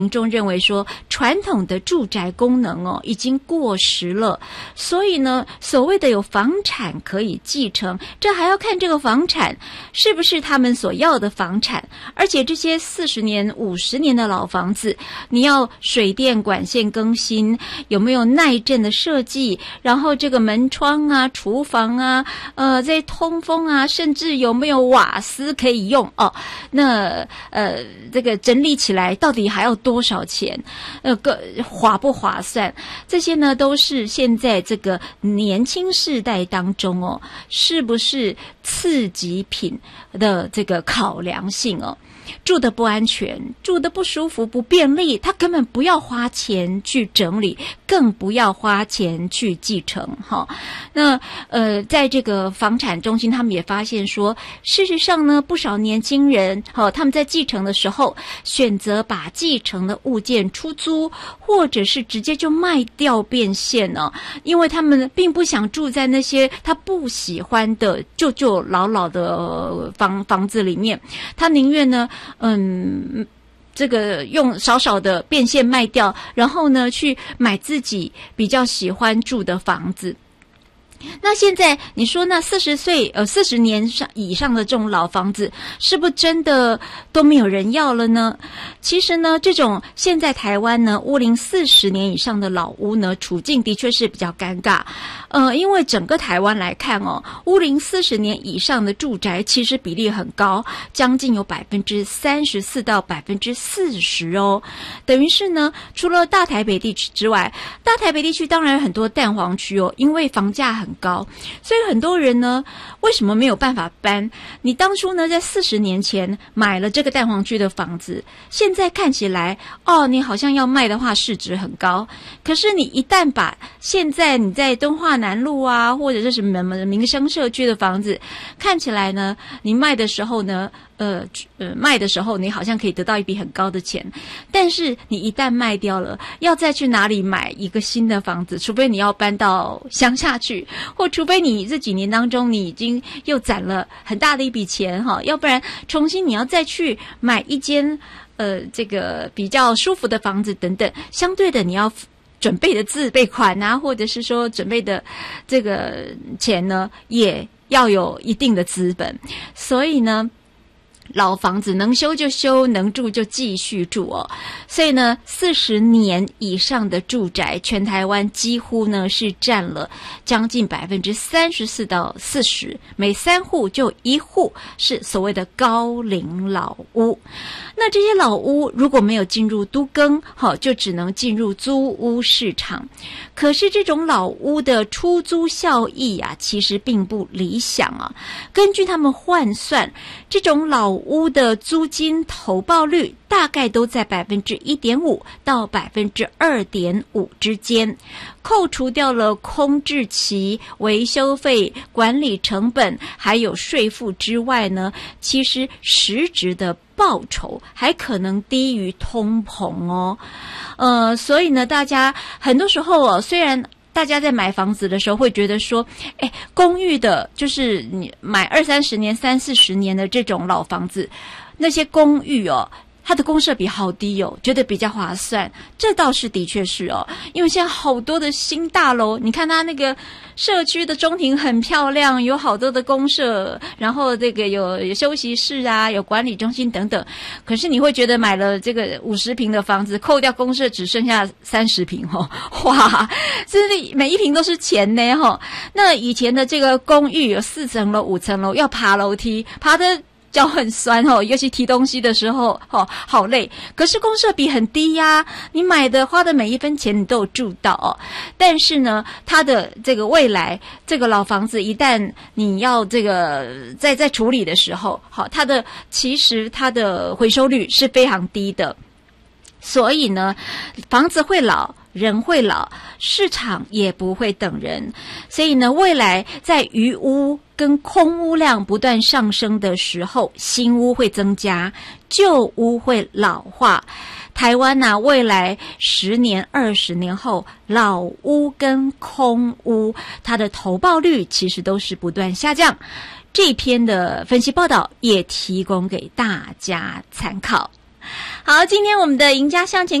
民众认为说，传统的住宅功能已经过时了，所以呢，所谓的有房产可以继承，这还要看这个房产是不是他们所要的房产。而且这些40年、50年的老房子，你要水电管线更新，有没有耐震的设计，然后这个门窗啊、厨房啊、这些通风啊，甚至有没有瓦斯可以用那这个整理起来到底还要多少钱？划不划算？这些呢，都是现在这个年轻世代当中是不是次级品的这个考量性住得不安全，住得不舒服、不便利，他根本不要花钱去整理，更不要花钱去继承那在这个房产中心，他们也发现说，事实上呢，不少年轻人他们在继承的时候，选择把继承的物件出租，或者是直接就卖掉变现因为他们并不想住在那些他不喜欢的旧旧老老的房子里面，他宁愿呢这个用少少的变现卖掉，然后呢去买自己比较喜欢住的房子。那现在你说那40年以上的这种老房子，是不是真的都没有人要了呢？其实呢，这种现在台湾呢屋龄40年以上的老屋呢，处境的确是比较尴尬。因为整个台湾来看屋龄40年以上的住宅其实比例很高，将近有34%到40%等于是呢，除了大台北地区之外，大台北地区当然有很多蛋黄区因为房价很高，所以很多人呢，为什么没有办法搬？你当初呢，在40年前买了这个蛋黄区的房子，现在看起来你好像要卖的话市值很高，可是你一旦把现在你在敦化南路啊，或者是什么民生社区的房子，看起来呢，你卖的时候呢，卖的时候你好像可以得到一笔很高的钱，但是你一旦卖掉了，要再去哪里买一个新的房子？除非你要搬到乡下去，或除非你这几年当中你已经又攒了很大的一笔钱要不然重新你要再去买一间这个比较舒服的房子等等，相对的你要准备的自备款啊，或者是说准备的这个钱呢，也要有一定的资本。所以呢，老房子能修就修，能住就继续住所以呢，40年以上的住宅，全台湾几乎呢是占了将近34%到40%，每3户就1户是所谓的高龄老屋。那这些老屋如果没有进入都更，就只能进入租屋市场。可是这种老屋的出租效益其实并不理想根据他们换算，这种老屋的租金投报率大概都在 1.5% 到 2.5% 之间，扣除掉了空置期、维修费、管理成本还有税负之外呢，其实实质的报酬还可能低于通膨所以呢，大家很多时候虽然大家在买房子的时候会觉得说，公寓的就是你买20-30年、30-40年的这种老房子，那些公寓它的公设比好低觉得比较划算，这倒是的确是因为现在好多的新大楼，你看它那个社区的中庭很漂亮，有好多的公设，然后这个有休息室啊，有管理中心等等，可是你会觉得买了这个50坪的房子，扣掉公设只剩下30坪哇，这每一坪都是钱呢那以前的这个公寓有4层楼、5层楼，要爬楼梯，爬的脚很酸尤其提东西的时候好累。可是公设比很低你买的花的每一分钱你都有住到但是呢，它的这个未来这个老房子一旦你要这个在处理的时候其实它的回收率是非常低的。所以呢，房子会老，人会老，市场也不会等人。所以呢，未来在余屋跟空屋量不断上升的时候，新屋会增加，旧屋会老化。台湾未来10年、20年后，老屋跟空屋它的投报率其实都是不断下降。这篇的分析报道也提供给大家参考。 好，今天我们的赢家向前